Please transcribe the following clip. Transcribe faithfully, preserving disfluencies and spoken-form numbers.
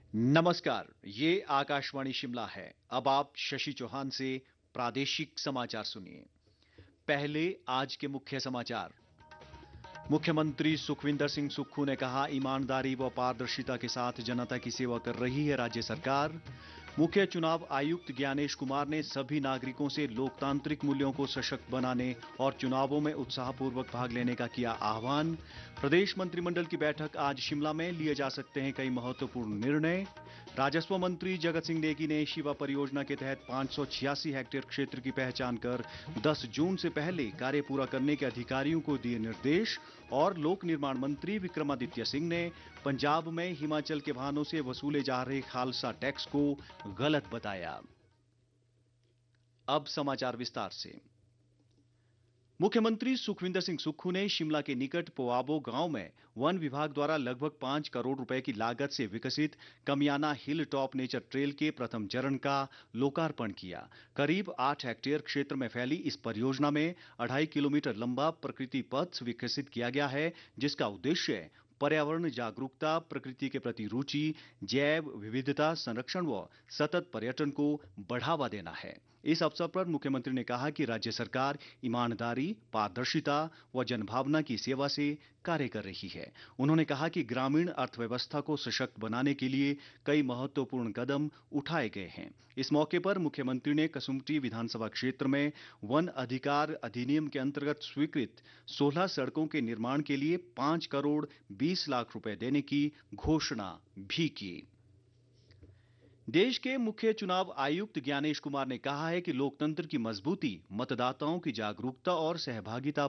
नमस्कार, ये आकाशवाणी शिमला है। अब आप शशि चौहान से प्रादेशिक समाचार सुनिए। पहले आज के मुख्य समाचार। मुख्यमंत्री सुखविंदर सिंह सुक्खू ने कहा, ईमानदारी व पारदर्शिता के साथ जनता की सेवा कर रही है राज्य सरकार। मुख्य चुनाव आयुक्त ज्ञानेश कुमार ने सभी नागरिकों से लोकतांत्रिक मूल्यों को सशक्त बनाने और चुनावों में उत्साहपूर्वक भाग लेने का किया आह्वान। प्रदेश मंत्रिमंडल की बैठक आज शिमला में, लिए जा सकते हैं कई महत्वपूर्ण निर्णय। राजस्व मंत्री जगत सिंह नेगी ने शिवा परियोजना के तहत पांच सौ छियासी हेक्टेयर क्षेत्र की पहचान कर दस जून से पहले कार्य पूरा करने के अधिकारियों को दिए निर्देश। और लोक निर्माण मंत्री विक्रमादित्य सिंह ने पंजाब में हिमाचल के वाहनों से वसूले जा रहे खालसा टैक्स को गलत बताया। अब समाचार विस्तार से। मुख्यमंत्री सुखविंदर सिंह सुक्खू ने शिमला के निकट पोआबो गांव में वन विभाग द्वारा लगभग पांच करोड़ रुपए की लागत से विकसित Kamiana hill top nature trail के प्रथम चरण का लोकार्पण किया। करीब आठ हेक्टेयर क्षेत्र में फैली इस परियोजना में अढ़ाई किलोमीटर लंबा प्रकृति पथ विकसित किया गया है, जिसका उद्देश्य पर्यावरण जागरूकता, प्रकृति के प्रति रुचि, जैव विविधता संरक्षण व सतत पर्यटन को बढ़ावा देना है। इस अवसर पर मुख्यमंत्री ने कहा कि राज्य सरकार ईमानदारी, पारदर्शिता व जनभावना की सेवा से कार्य कर रही है। उन्होंने कहा कि ग्रामीण अर्थव्यवस्था को सशक्त बनाने के लिए कई महत्वपूर्ण कदम उठाए गए हैं। इस मौके पर मुख्यमंत्री ने कसुम्पटी विधानसभा क्षेत्र में वन अधिकार अधिनियम के अंतर्गत स्वीकृत सोलह सड़कों के निर्माण के लिए पांच करोड़ बीस लाख रुपए देने की घोषणा भी की। देश के मुख्य चुनाव आयुक्त ज्ञानेश कुमार ने कहा है कि लोकतंत्र की मजबूती मतदाताओं की जागरूकता और सहभागिता